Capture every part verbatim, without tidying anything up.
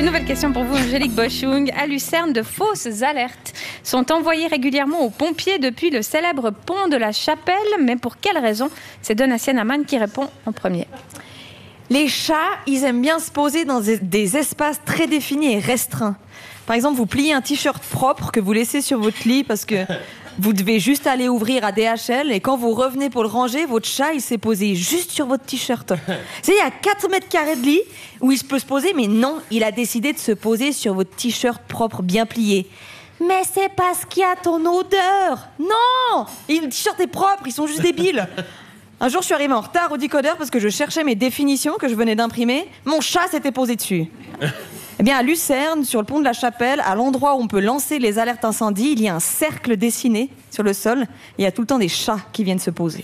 une nouvelle question pour vous, Angélique Boschung. À Lucerne, de fausses alertes sont envoyées régulièrement aux pompiers depuis le célèbre pont de la Chapelle. Mais pour quelle raison? C'est Donatien Amann qui répond en premier. Les chats, ils aiment bien se poser dans des espaces très définis et restreints. Par exemple, vous pliez un t-shirt propre que vous laissez sur votre lit parce que vous devez juste aller ouvrir à D H L et quand vous revenez pour le ranger, votre chat, il s'est posé juste sur votre t-shirt. C'est, il y a quatre mètres carrés de lit où il peut se poser, mais non, il a décidé de se poser sur votre t-shirt propre, bien plié. Mais c'est parce qu'il y a ton odeur. Non, le t-shirt est propre, ils sont juste débiles. Un jour, je suis arrivée en retard au décodeur parce que je cherchais mes définitions que je venais d'imprimer. Mon chat s'était posé dessus. Eh bien, à Lucerne, sur le pont de la Chapelle, à l'endroit où on peut lancer les alertes incendie, il y a un cercle dessiné sur le sol. Il y a tout le temps des chats qui viennent se poser.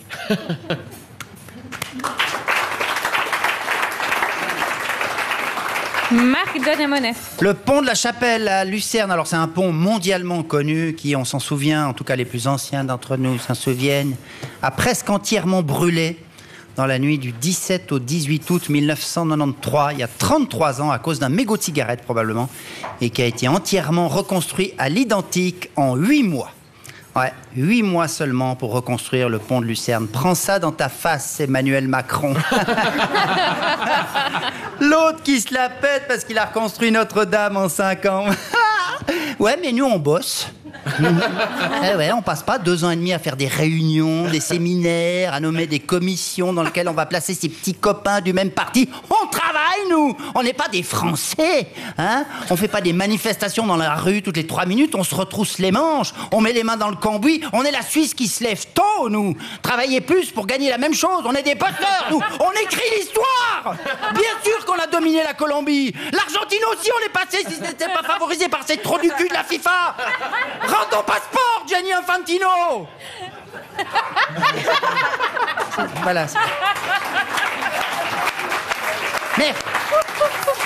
Marc Donnet-Monet. Le pont de la Chapelle à Lucerne, alors c'est un pont mondialement connu qui, on s'en souvient, en tout cas les plus anciens d'entre nous s'en souviennent, a presque entièrement brûlé dans la nuit du dix-sept au dix-huit août mille neuf cent quatre-vingt-treize, il y a trente-trois ans, à cause d'un mégot de cigarette probablement, et qui a été entièrement reconstruit à l'identique en huit mois. Ouais, huit mois seulement pour reconstruire le pont de Lucerne. Prends ça dans ta face, Emmanuel Macron. L'autre qui se la pète parce qu'il a reconstruit Notre-Dame en cinq ans. Ouais, mais nous, on bosse. Eh ouais, on passe pas deux ans et demi à faire des réunions, des séminaires, à nommer des commissions dans lesquelles on va placer ses petits copains du même parti. On travaille, nous. On n'est pas des Français, hein. On fait pas des manifestations dans la rue toutes les trois minutes. On se retrousse les manches, on met les mains dans le cambouis. On est la Suisse qui se lève tôt, nous. Travailler plus pour gagner la même chose. On est des bosseurs, nous. On écrit l'histoire. Bien sûr qu'on a dominé la Colombie. L'Argentine aussi, on est passé si c'était pas favorisé par ces trous du cul de la FIFA. Rends ton passeport, Gianni Infantino. Voilà. Merde.